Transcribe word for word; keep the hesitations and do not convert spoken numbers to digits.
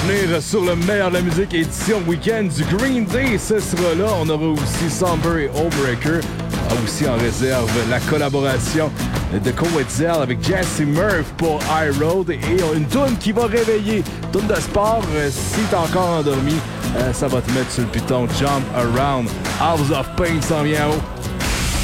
venir sur le meilleur de la musique édition week-end du Green Day. Ce sera là. On aura aussi Somber et Homebreaker. A aussi en réserve la collaboration de Coetzel avec Jesse Murph pour High Road et une toune qui va réveiller. Toune de sport, euh, si t'es encore endormi, euh, ça va te mettre sur le piton. Jump Around. House of Pain s'en vient haut.